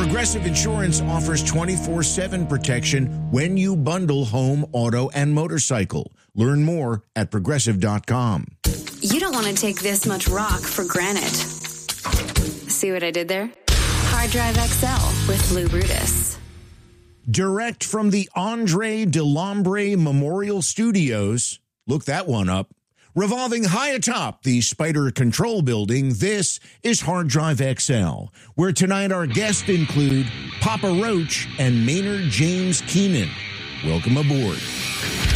Progressive Insurance offers 24/7 protection when you bundle home, auto, and motorcycle. Learn more at Progressive.com. You don't want to take this much rock for granted. See what I did there? Hard Drive XL with Lou Brutus. Direct from the Andre Delambre Memorial Studios. Look that one up. Revolving high atop the Spider Control Building, this is Hard Drive XL, where tonight our guests include Papa Roach and Maynard James Keenan. Welcome aboard.